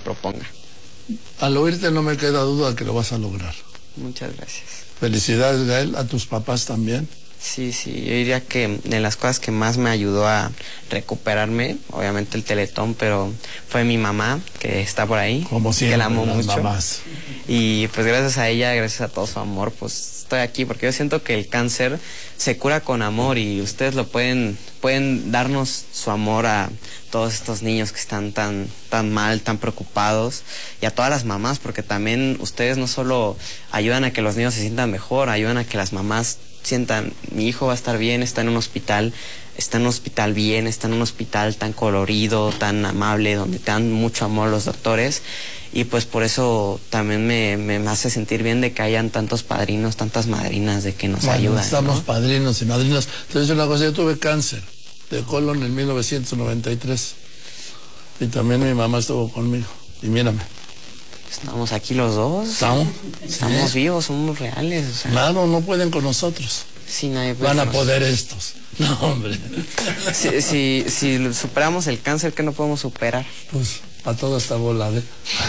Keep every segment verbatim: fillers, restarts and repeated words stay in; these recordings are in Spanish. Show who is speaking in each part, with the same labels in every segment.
Speaker 1: proponga.
Speaker 2: Al oírte no me queda duda que lo vas a lograr.
Speaker 1: Muchas gracias.
Speaker 2: Felicidades, Gael, a tus papás también.
Speaker 1: Sí, sí, yo diría que de las cosas que más me ayudó a recuperarme, obviamente el Teletón, pero fue mi mamá, que está por ahí.
Speaker 2: Como siempre,
Speaker 1: que la amo
Speaker 2: las
Speaker 1: mucho.
Speaker 2: mamás.
Speaker 1: Y pues gracias a ella, gracias a todo su amor, pues estoy aquí, porque yo siento que el cáncer se cura con amor y ustedes lo pueden, pueden darnos su amor a todos estos niños que están tan, tan mal, tan preocupados, y a todas las mamás, porque también ustedes no solo ayudan a que los niños se sientan mejor, ayudan a que las mamás sientan, mi hijo va a estar bien, está en un hospital, está en un hospital bien, está en un hospital tan colorido, tan amable, donde te dan mucho amor los doctores, y pues por eso también me, me hace sentir bien de que hayan tantos padrinos, tantas madrinas de que nos
Speaker 2: bueno,
Speaker 1: ayudan.
Speaker 2: Estamos, ¿no? Padrinos y madrinas. Te voy a decir una cosa, yo tuve cáncer de colon en mil novecientos noventa y tres y también mi mamá estuvo conmigo, y mírame.
Speaker 1: Estamos aquí los dos.
Speaker 2: ¿Estamos?
Speaker 1: Estamos
Speaker 2: ¿Sí?
Speaker 1: vivos, somos reales. O sea,
Speaker 2: claro, no pueden con nosotros.
Speaker 1: Sí, nadie puede
Speaker 2: Van a
Speaker 1: con
Speaker 2: poder estos. No, hombre.
Speaker 1: Si, si, si superamos el cáncer, ¿qué no podemos superar?
Speaker 2: Pues a toda esta bola de...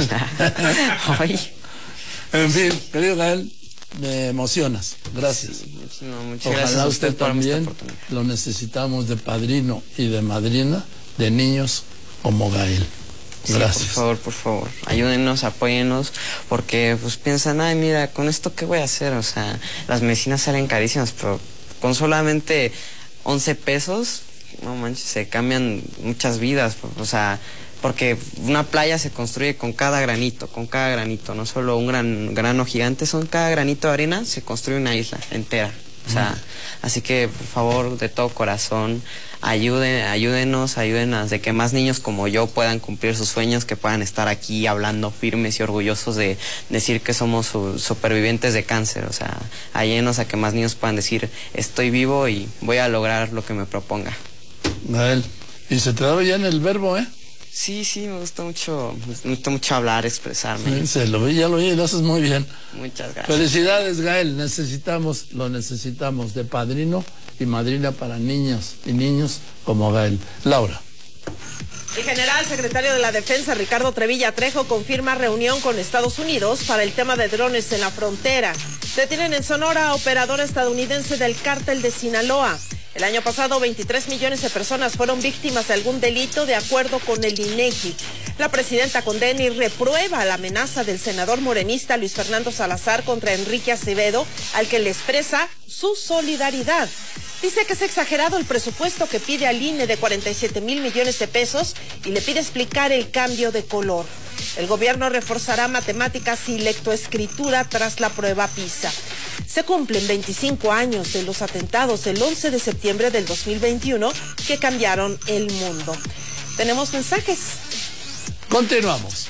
Speaker 1: Ay.
Speaker 2: En fin, querido Gael, me emocionas. Gracias.
Speaker 1: Sí, no, muchas
Speaker 2: Ojalá
Speaker 1: gracias a
Speaker 2: usted
Speaker 1: usted por
Speaker 2: también lo necesitamos de padrino y de madrina de niños como Gael. Gracias.
Speaker 1: Sí, por favor, por favor, ayúdenos, apóyennos, porque pues piensan, ay, mira, ¿con esto qué voy a hacer? O sea, las medicinas salen carísimas, pero con solamente once pesos, no manches, se cambian muchas vidas, o sea, porque una playa se construye con cada granito, con cada granito, no solo un gran grano gigante, son cada granito de arena, se construye una isla entera. O sea, mm. así que, por favor, de todo corazón, ayuden, ayúdenos, ayúdenos de que más niños como yo puedan cumplir sus sueños, que puedan estar aquí hablando firmes y orgullosos de decir que somos su, supervivientes de cáncer. O sea, ayúdenos a que más niños puedan decir, estoy vivo y voy a lograr lo que me proponga.
Speaker 2: Gael, y se te da bien el verbo, ¿eh?
Speaker 1: Sí, sí, me gusta mucho, me gusta mucho hablar, expresarme.
Speaker 2: Sí, se lo vi, ya lo vi y lo haces muy bien.
Speaker 1: Muchas gracias.
Speaker 2: Felicidades, Gael, necesitamos, lo necesitamos de padrino y madrina para niños y niños como Gael. Laura.
Speaker 3: El general secretario de la Defensa, Ricardo Trevilla Trejo, confirma reunión con Estados Unidos para el tema de drones en la frontera. Detienen en Sonora a operador estadounidense del cártel de Sinaloa. El año pasado, veintitrés millones de personas fueron víctimas de algún delito, de acuerdo con el INEGI. La presidenta Condeni reprueba la amenaza del senador morenista Luis Fernando Salazar contra Enrique Acevedo, al que le expresa su solidaridad. Dice que es exagerado el presupuesto que pide al I N E de cuarenta y siete mil millones de pesos y le pide explicar el cambio de color. El gobierno reforzará matemáticas y lectoescritura tras la prueba PISA. Se cumplen veinticinco años de los atentados del once de septiembre del dos mil veintiuno que cambiaron el mundo. Tenemos mensajes.
Speaker 2: Continuamos.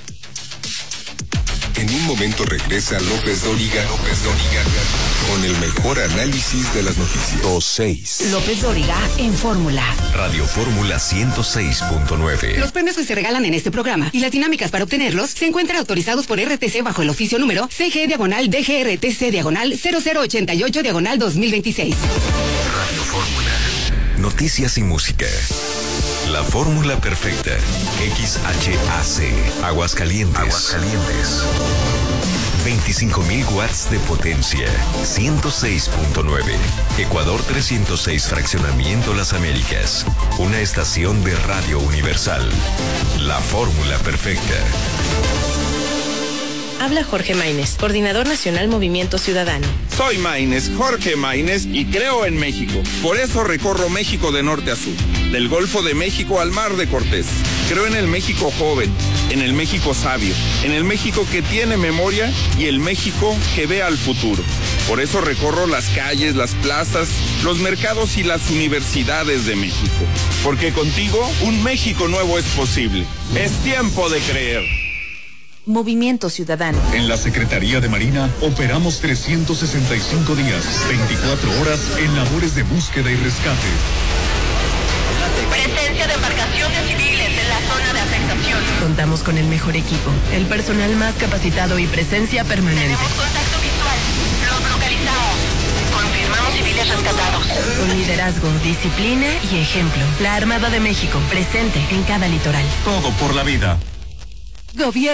Speaker 4: En un momento regresa López Dóriga, López Dóriga, con el mejor análisis de las noticias. dos seis.
Speaker 5: López Dóriga en Fórmula.
Speaker 4: Radio Fórmula ciento seis punto nueve.
Speaker 5: Los premios que se regalan en este programa y las dinámicas para obtenerlos se encuentran autorizados por R T C bajo el oficio número C G diagonal D G R T C diagonal cero cero ochenta y ocho diagonal dos mil veintiséis.
Speaker 4: Radio Fórmula. Noticias y música. La fórmula perfecta. X H A C. Aguascalientes. Aguascalientes. veinticinco mil watts de potencia. ciento seis punto nueve. Ecuador trescientos seis Fraccionamiento Las Américas. Una estación de Radio Universal. La fórmula perfecta.
Speaker 6: Habla Jorge Maínez, coordinador nacional Movimiento Ciudadano.
Speaker 7: Soy Maínez, Jorge Maínez, y creo en México. Por eso recorro México de norte a sur, del Golfo de México al Mar de Cortés. Creo en el México joven, en el México sabio, en el México que tiene memoria y el México que ve al futuro. Por eso recorro las calles, las plazas, los mercados y las universidades de México. Porque contigo un México nuevo es posible. Es tiempo de creer.
Speaker 6: Movimiento Ciudadano.
Speaker 8: En la Secretaría de Marina operamos trescientos sesenta y cinco días, veinticuatro horas en labores de búsqueda y rescate.
Speaker 9: Presencia de embarcaciones civiles en la zona de afectación.
Speaker 6: Contamos con el mejor equipo, el personal más capacitado y presencia permanente.
Speaker 9: Tenemos contacto visual. Los localizamos. Confirmamos civiles rescatados.
Speaker 6: Con liderazgo, disciplina y ejemplo. La Armada de México, presente en cada litoral.
Speaker 8: Todo por la vida.
Speaker 6: Gobierno.